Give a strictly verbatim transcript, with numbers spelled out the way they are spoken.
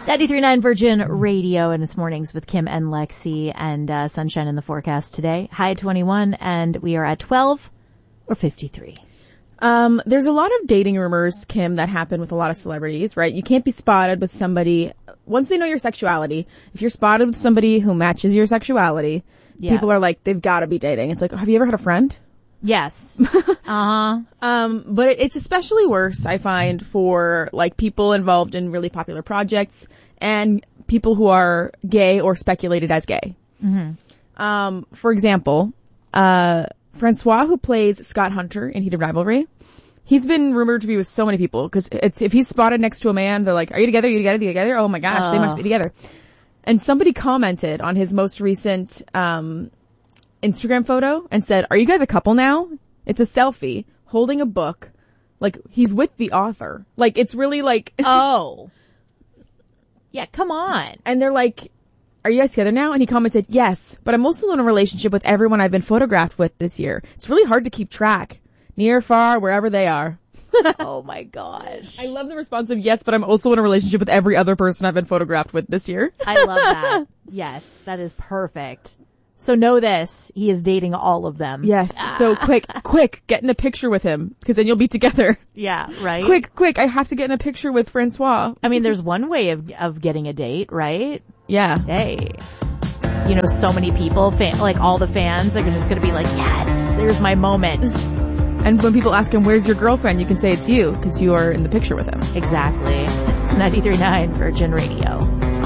ninety-three point nine Virgin Radio, and it's Mornings with Kim and Lexi, and uh, sunshine in the forecast today. High at twenty-one, and we are at twelve or fifty-three. Um, there's a lot of dating rumors, Kim, that happen with a lot of celebrities, right? You can't be spotted with somebody, once they know your sexuality, if you're spotted with somebody who matches your sexuality, yeah. people are like, they've got to be dating. It's like, have you ever had a friend? Yes. uh-huh. Um, but it's especially worse, I find, for, like, people involved in really popular projects and people who are gay or speculated as gay. Mm-hmm. Um, for example, uh, Francois, who plays Scott Hunter in Heated Rivalry, he's been rumored to be with so many people, because it's, if he's spotted next to a man, they're like, are you together? Are you together? Are you together? Oh my gosh, uh. they must be together. And somebody commented on his most recent, um, Instagram photo and said, are you guys a couple now? It's a selfie holding a book. Like, he's with the author. Like, it's really like... Oh. Yeah, come on. And they're like, are you guys together now? And he commented, yes, but I'm also in a relationship with everyone I've been photographed with this year. It's really hard to keep track. Near, far, wherever they are. Oh my gosh. I love the response of, yes, but I'm also in a relationship with every other person I've been photographed with this year. I love that. Yes, that is perfect. So know this, he is dating all of them. Yes. Ah. So quick, quick, get in a picture with him, because then you'll be together. Yeah, right? Quick, quick, I have to get in a picture with Francois. I mean, there's one way of of getting a date, right? Yeah. Hey. You know, so many people, fan, like all the fans, are just going to be like, yes, there's my moment. And when people ask him, where's your girlfriend? You can say it's you, because you are in the picture with him. Exactly. It's ninety-three point nine Virgin Radio.